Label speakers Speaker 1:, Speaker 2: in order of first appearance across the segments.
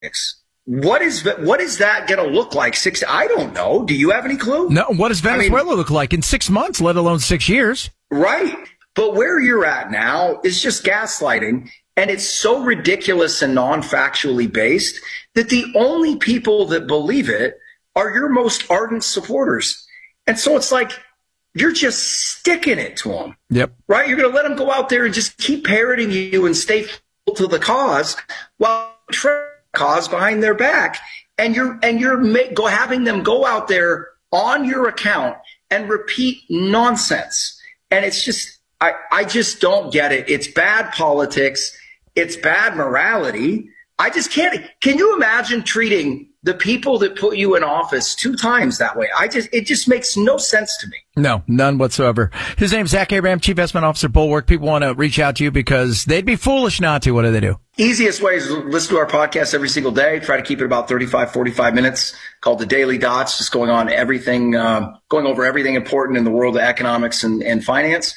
Speaker 1: What is that going to look like? I don't know. Do you have any clue?
Speaker 2: No. What does Venezuela look like in 6 months, let alone 6 years?
Speaker 1: Right. But where you're at now is just gaslighting. And it's so ridiculous and non-factually based that the only people that believe it are your most ardent supporters. And so it's like you're just sticking it to them.
Speaker 2: Yep.
Speaker 1: Right? You're going to let them go out there and just keep parroting you and stay faithful to the cause while cause behind their back. And you're having them go out there on your account and repeat nonsense. And it's just, I just don't get it. It's bad politics. It's bad morality. I just can't. Can you imagine treating the people that put you in office 2 times that way? It just makes no sense to me.
Speaker 2: No, none whatsoever. His name's Zach Abraham, Chief Investment Officer, Bulwark. People want to reach out to you because they'd be foolish not to. What do they do?
Speaker 1: Easiest way is to listen to our podcast every single day. Try to keep it about 35, 45 minutes, called the Daily Dots, just going over everything important in the world of economics and finance.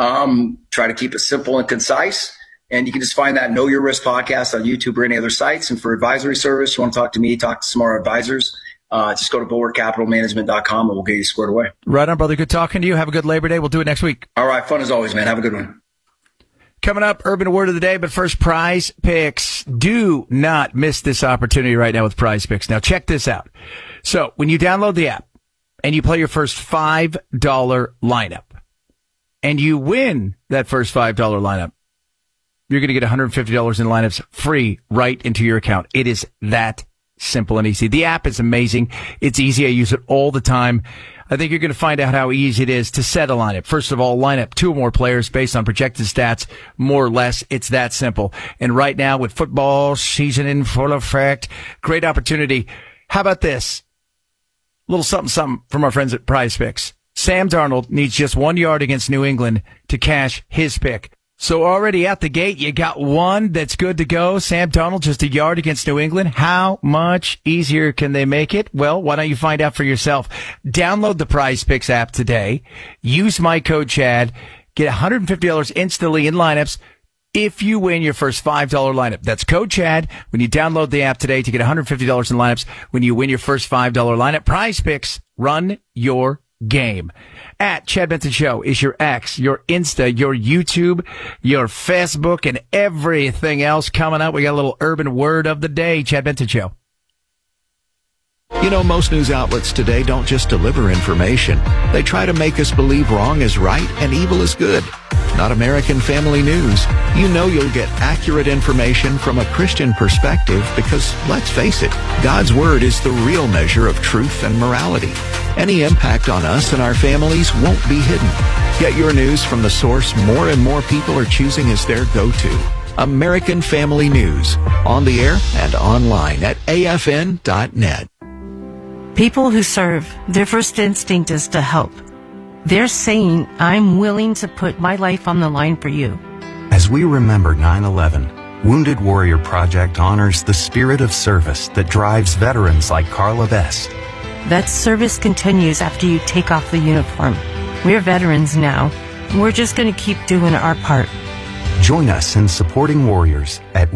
Speaker 1: Try to keep it simple and concise. And you can just find that Know Your Risk podcast on YouTube or any other sites. And for advisory service, you want to talk to me, talk to some of our advisors, just go to bulwarkcapitalmanagement.com and we'll get you squared away.
Speaker 2: Right on, brother. Good talking to you. Have a good Labor Day. We'll do it next week.
Speaker 1: All right. Fun as always, man. Have a good one.
Speaker 2: Coming up, Urban Word of the Day, but first, Prize Picks. Do not miss this opportunity right now with Prize Picks. Now, check this out. So, when you download the app and you play your first $5 lineup and you win that first $5 lineup, you're going to get $150 in lineups free right into your account. It is that simple and easy. The app is amazing. It's easy. I use it all the time. I think you're going to find out how easy it is to set a lineup. First of all, line up 2 or more players based on projected stats, more or less. It's that simple. And right now, with football season in full effect, great opportunity. How about this? A little something from our friends at Prize Picks. Sam Darnold needs just 1 yard against New England to cash his pick. So already out the gate, you got one that's good to go. Sam Darnold, just 1 yard against New England. How much easier can they make it? Well, why don't you find out for yourself? Download the Prize Picks app today. Use my code Chad. Get $150 instantly in lineups if you win your first $5 lineup. That's code Chad when you download the app today to get $150 in lineups when you win your first $5 lineup. Prize Picks, run your game. At Chad Benson Show is your X, your Insta, your YouTube, your Facebook, and everything else coming up. We got a little urban word of the day. Chad Benson Show.
Speaker 3: You know, most news outlets today don't just deliver information. They try to make us believe wrong is right and evil is good. Not American Family News. You know you'll get accurate information from a Christian perspective because, let's face it, God's Word is the real measure of truth and morality. Any impact on us and our families won't be hidden. Get your news from the source more and more people are choosing as their go-to. American Family News. On the air and online at afn.net.
Speaker 4: People who serve, their first instinct is to help. They're saying, I'm willing to put my life on the line for you.
Speaker 5: As we remember 9/11, Wounded Warrior Project honors the spirit of service that drives veterans like Carla Vest.
Speaker 4: That service continues after you take off the uniform. We're veterans now. We're just going to keep doing our part.
Speaker 5: Join us in supporting warriors at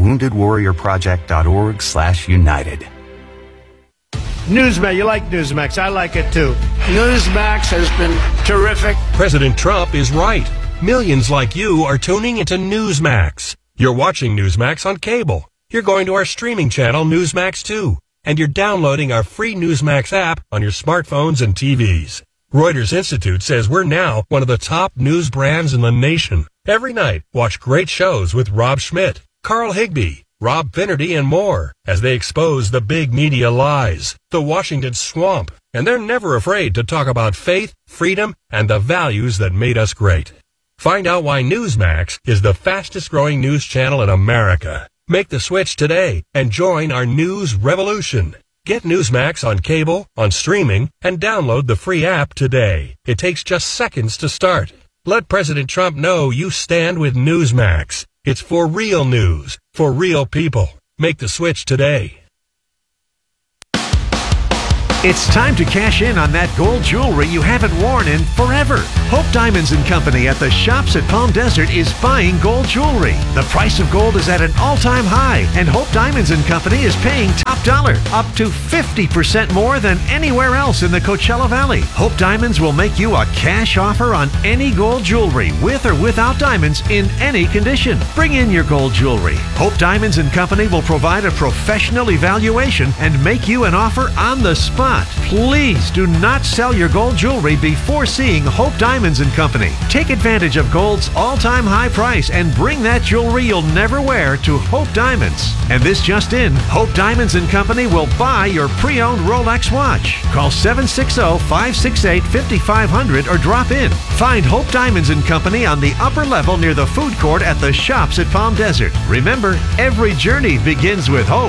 Speaker 5: woundedwarriorproject.org/united.
Speaker 6: Newsmax, you like Newsmax. I like it too. Newsmax has been terrific.
Speaker 7: President Trump is right. Millions like you are tuning into Newsmax. You're watching Newsmax on cable. You're going to our streaming channel, Newsmax 2. And you're downloading our free Newsmax app on your smartphones and TVs. Reuters Institute says we're now one of the top news brands in the nation. Every night, watch great shows with Rob Schmidt, Carl Higbie, Rob Finnerty, and more as they expose the big media lies, the Washington swamp, and they're never afraid to talk about faith, freedom, and the values that made us great. Find out why Newsmax is the fastest growing news channel in America. Make the switch today and join our news revolution. Get Newsmax on cable, on streaming, and download the free app today. It takes just seconds to start. Let President Trump know you stand with Newsmax. It's for real news, for real people. Make the switch today.
Speaker 8: It's time to cash in on that gold jewelry you haven't worn in forever. Hope Diamonds and Company at the shops at Palm Desert is buying gold jewelry. The price of gold is at an all-time high, and Hope Diamonds and Company is paying top dollar, up to 50% more than anywhere else in the Coachella Valley. Hope Diamonds will make you a cash offer on any gold jewelry, with or without diamonds, in any condition. Bring in your gold jewelry. Hope Diamonds and Company will provide a professional evaluation and make you an offer on the spot. Please do not sell your gold jewelry before seeing Hope Diamonds and Company. Take advantage of gold's all-time high price and bring that jewelry you'll never wear to Hope Diamonds. And this just in, Hope Diamonds and Company will buy your pre-owned Rolex watch. Call 760-568-5500 or drop in. Find Hope Diamonds and Company on the upper level near the food court at the shops at Palm Desert. Remember, every journey begins with hope.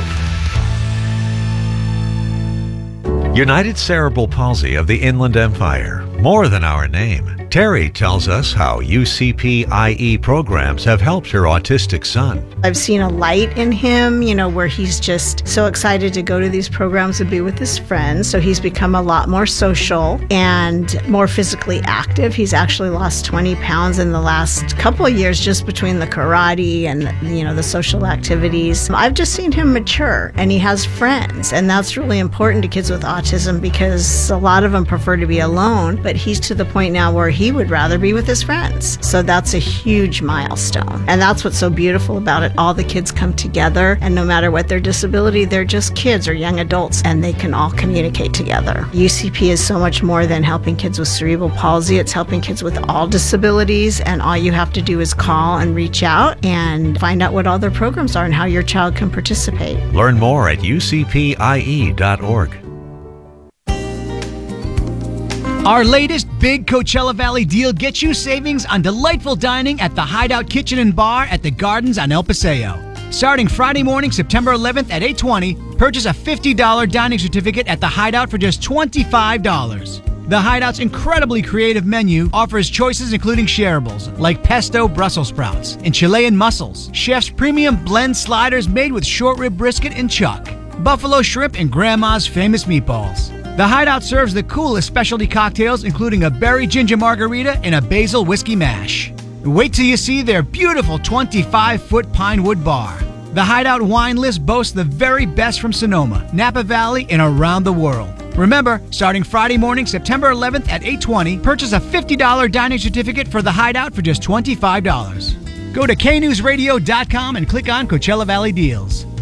Speaker 8: United Cerebral Palsy of the Inland Empire. More than our name. Terry tells us how UCP-IE programs have helped her autistic son.
Speaker 9: I've seen a light in him, where he's just so excited to go to these programs and be with his friends. So he's become a lot more social and more physically active. He's actually lost 20 pounds in the last couple of years just between the karate and, the social activities. I've just seen him mature, and he has friends. And that's really important to kids with autism because a lot of them prefer to be alone, but he's to the point now where he would rather be with his friends. So that's a huge milestone. And that's what's so beautiful about it. All the kids come together, and no matter what their disability, they're just kids or young adults, and they can all communicate together. UCP is so much more than helping kids with cerebral palsy. It's helping kids with all disabilities, and all you have to do is call and reach out and find out what all their programs are and how your child can participate.
Speaker 8: Learn more at ucpie.org.
Speaker 10: Our latest big Coachella Valley deal gets you savings on delightful dining at the Hideout Kitchen and Bar at the Gardens on El Paseo. Starting Friday morning, September 11th at 8:20, purchase a $50 dining certificate at the Hideout for just $25. The Hideout's incredibly creative menu offers choices including shareables like pesto Brussels sprouts and Chilean mussels, chef's premium blend sliders made with short rib brisket and chuck, buffalo shrimp, and grandma's famous meatballs. The Hideout serves the coolest specialty cocktails, including a berry ginger margarita and a basil whiskey mash. Wait till you see their beautiful 25-foot pine wood bar. The Hideout wine list boasts the very best from Sonoma, Napa Valley, and around the world. Remember, starting Friday morning, September 11th at 8:20, purchase a $50 dining certificate for the Hideout for just $25. Go to knewsradio.com and click on Coachella Valley Deals.